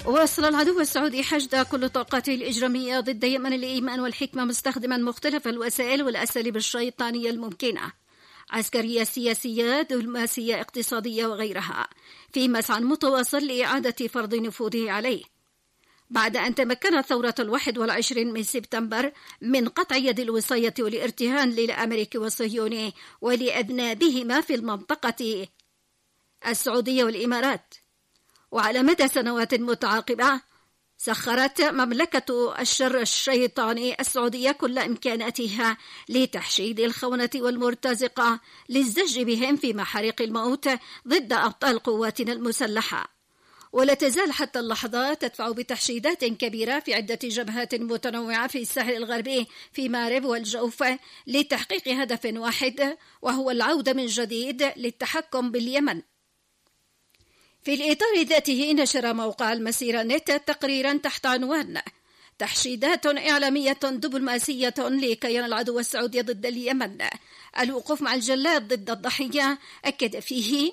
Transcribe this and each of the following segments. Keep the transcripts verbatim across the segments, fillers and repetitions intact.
واصل العدو السعودي حشد كل طاقاته الإجرامية ضد يمن الإيمان والحكمة، مستخدما مختلف الوسائل والأساليب الشيطانية الممكنة، عسكرية، سياسية، دبلوماسية، اقتصادية وغيرها، في مسعى متواصل لإعادة فرض نفوذه عليه. بعد أن تمكنت ثورة الواحد والعشرين من سبتمبر من قطع يد الوصاية والارتهان للأمريكي والصهيوني ولأذنابهما في المنطقة السعودية والإمارات، وعلى مدى سنوات متعاقبة سخرت مملكة الشر الشيطاني السعودية كل إمكاناتها لتحشيد الخونة والمرتزقة للزج بهم في محارق الموت ضد أبطال قواتنا المسلحة، ولا تزال حتى اللحظة تدفع بتحشيدات كبيرة في عدة جبهات متنوعة في الساحل الغربي في مارب والجوف لتحقيق هدف واحد، وهو العودة من جديد للتحكم باليمن. في الإطار ذاته نشر موقع المسيرة نت تقريرا تحت عنوان تحشيدات إعلامية دبلوماسية لكيان العدو السعودي ضد اليمن، الوقوف مع الجلاد ضد الضحية. أكد فيه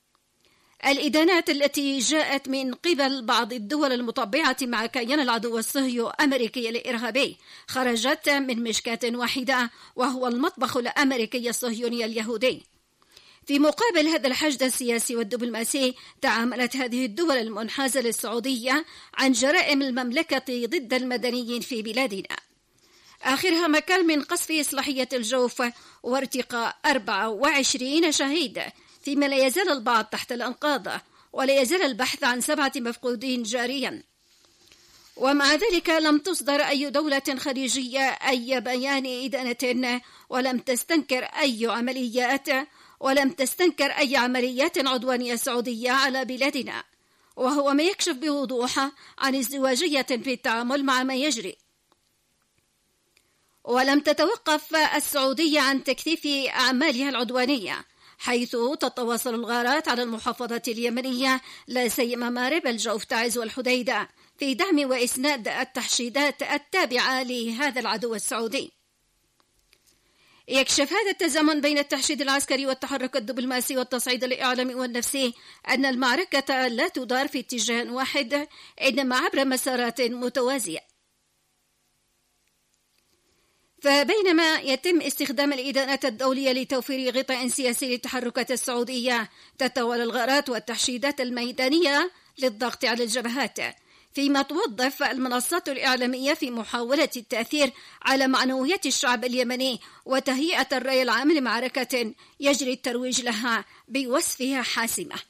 الإدانات التي جاءت من قبل بعض الدول المطبعة مع كيان العدو الصهيوني الأمريكي الإرهابي خرجت من مشكاة واحدة، وهو المطبخ الأمريكي الصهيوني اليهودي. في مقابل هذا الحشد السياسي والدبلوماسي، تعاملت هذه الدول المنحازة للسعودية عن جرائم المملكة ضد المدنيين في بلادنا، آخرها ما كان من قصف إصلاحية الجوف وارتقاء أربعة وعشرين شهيد، فيما لا يزال البعض تحت الأنقاض، ولا يزال البحث عن سبعة مفقودين جاريا. ومع ذلك لم تصدر أي دولة خليجية أي بيان إدانة، ولم تستنكر أي عمليات ولم تستنكر أي عمليات عدوانية سعودية على بلادنا، وهو ما يكشف بوضوح عن ازدواجية في التعامل مع ما يجري. ولم تتوقف السعودية عن تكثيف أعمالها العدوانية، حيث تتواصل الغارات على المحافظات اليمنية، لا سيما مارب، الجوف، تعز والحديدة، في دعم وإسناد التحشيدات التابعة لهذا العدو السعودي. يكشف هذا التزامن بين التحشيد العسكري والتحرك الدبلوماسي والتصعيد الإعلامي والنفسي أن المعركة لا تدار في اتجاه واحد، إنما عبر مسارات متوازية. فبينما يتم استخدام الإدانات الدولية لتوفير غطاء سياسي للتحركات السعودية، تتوالى الغارات والتحشيدات الميدانية للضغط على الجبهات، فيما توظف المنصات الإعلامية في محاولة التأثير على معنويات الشعب اليمني وتهيئة الرأي العام لمعركة يجري الترويج لها بوصفها حاسمة.